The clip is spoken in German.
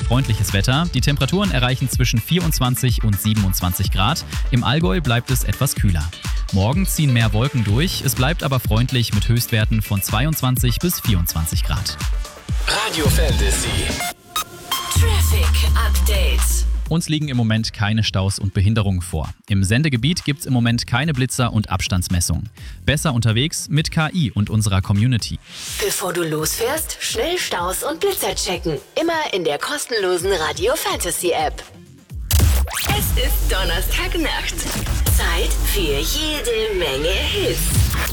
freundliches Wetter. Die Temperaturen erreichen zwischen 24 und 27 Grad. Im Allgäu bleibt es etwas kühler. Morgen ziehen mehr Wolken durch, es bleibt aber freundlich mit Höchstwerten von 22 bis 24 Grad. Radio Fantasy. Traffic Update. Uns liegen im Moment keine Staus und Behinderungen vor. Im Sendegebiet gibt es im Moment keine Blitzer und Abstandsmessungen. Besser unterwegs mit KI und unserer Community. Bevor du losfährst, schnell Staus und Blitzer checken. Immer in der kostenlosen Radio Fantasy App. Es ist Donnerstagnacht. Zeit für jede Menge Hits.